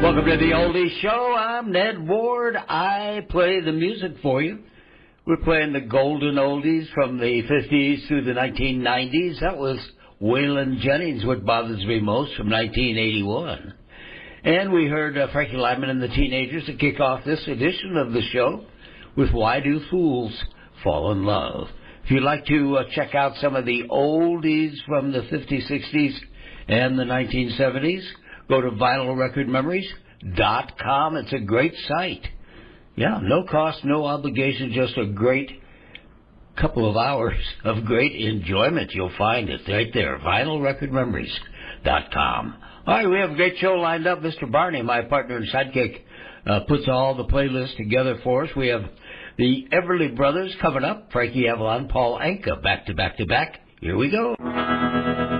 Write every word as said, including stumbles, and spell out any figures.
Welcome to the Oldies Show. I'm Ned Ward. I play the music for you. We're playing the golden oldies from the fifties through the nineteen nineties. That was Waylon Jennings, What Bothers Me Most, from nineteen eighty-one. And we heard uh, Frankie Lyman and the Teenagers to kick off this edition of the show with Why Do Fools Fall in Love? If you'd like to uh, check out some of the oldies from the fifties, sixties, and the nineteen seventies, go to vinyl record memories dot com. It's a great site. Yeah, no cost, no obligation, just a great couple of hours of great enjoyment. You'll find it right there, vinyl record memories dot com. All right, we have a great show lined up. Mister Barney, my partner and sidekick, uh, puts all the playlists together for us. We have the Everly Brothers coming up, Frankie Avalon, Paul Anka, back to back to back. Here we go.